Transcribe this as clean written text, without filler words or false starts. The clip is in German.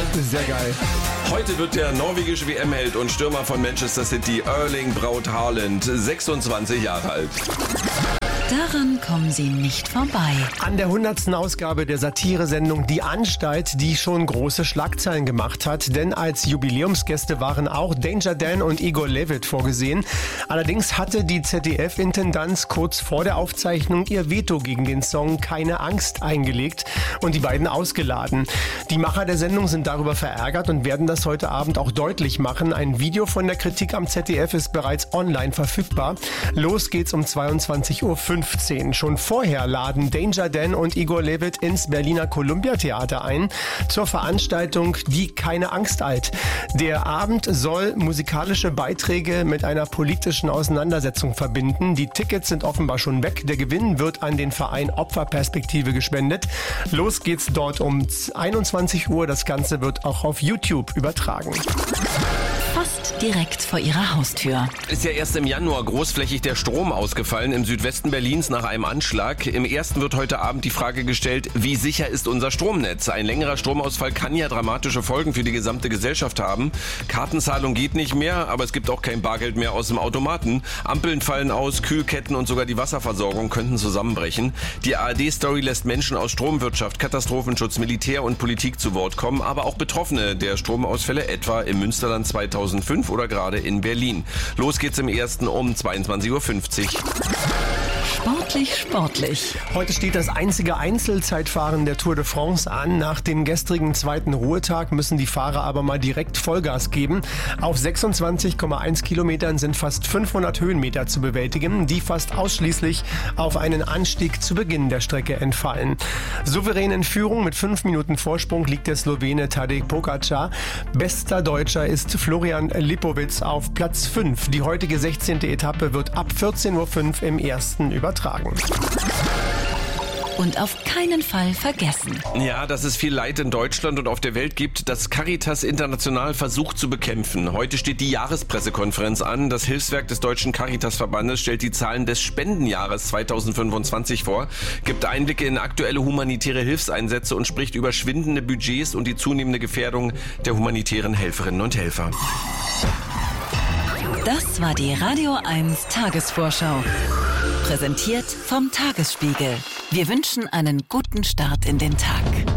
Sehr geil. Heute wird der norwegische WM-Held und Stürmer von Manchester City, Erling Braut Haaland, 26 Jahre alt. Daran kommen Sie nicht vorbei. An der 100. Ausgabe der Satiresendung Die Anstalt, die schon große Schlagzeilen gemacht hat. Denn als Jubiläumsgäste waren auch Danger Dan und Igor Levit vorgesehen. Allerdings hatte die ZDF-Intendanz kurz vor der Aufzeichnung ihr Veto gegen den Song Keine Angst eingelegt und die beiden ausgeladen. Die Macher der Sendung sind darüber verärgert und werden das heute Abend auch deutlich machen. Ein Video von der Kritik am ZDF ist bereits online verfügbar. Los geht's um 22:15 Uhr. Schon vorher laden Danger Dan und Igor Levit ins Berliner Columbia-Theater ein zur Veranstaltung Die Keine Angst alt. Der Abend soll musikalische Beiträge mit einer politischen Auseinandersetzung verbinden. Die Tickets sind offenbar schon weg. Der Gewinn wird an den Verein Opferperspektive gespendet. Los geht's dort um 21 Uhr. Das Ganze wird auch auf YouTube übertragen. Fast direkt vor Ihrer Haustür. Ist ja erst im Januar großflächig der Strom ausgefallen im Südwesten Berlins nach einem Anschlag. Im ersten wird heute Abend die Frage gestellt, wie sicher ist unser Stromnetz? Ein längerer Stromausfall kann ja dramatische Folgen für die gesamte Gesellschaft haben. Kartenzahlung geht nicht mehr, aber es gibt auch kein Bargeld mehr aus dem Automaten. Ampeln fallen aus, Kühlketten und sogar die Wasserversorgung könnten zusammenbrechen. Die ARD-Story lässt Menschen aus Stromwirtschaft, Katastrophenschutz, Militär und Politik zu Wort kommen, aber auch Betroffene der Stromausfälle, etwa im Münsterland 2005 oder gerade in Berlin. Los geht's im ersten um 22:50 Uhr. Sportlich. Heute steht das einzige Einzelzeitfahren der Tour de France an. Nach dem gestrigen zweiten Ruhetag müssen die Fahrer aber mal direkt Vollgas geben. Auf 26,1 Kilometern sind fast 500 Höhenmeter zu bewältigen, die fast ausschließlich auf einen Anstieg zu Beginn der Strecke entfallen. Souverän in Führung mit 5 Minuten Vorsprung liegt der Slowene Tadej Pogačar. Bester Deutscher ist Florian Lipowitz auf Platz 5. Die heutige 16. Etappe wird ab 14:05 Uhr im ersten übertragen. Und auf keinen Fall vergessen. Ja, dass es viel Leid in Deutschland und auf der Welt gibt, das Caritas International versucht zu bekämpfen. Heute steht die Jahrespressekonferenz an. Das Hilfswerk des Deutschen Caritas-Verbandes stellt die Zahlen des Spendenjahres 2025 vor, gibt Einblicke in aktuelle humanitäre Hilfseinsätze und spricht über schwindende Budgets und die zunehmende Gefährdung der humanitären Helferinnen und Helfer. Das war die Radio 1 Tagesvorschau. Präsentiert vom Tagesspiegel. Wir wünschen einen guten Start in den Tag.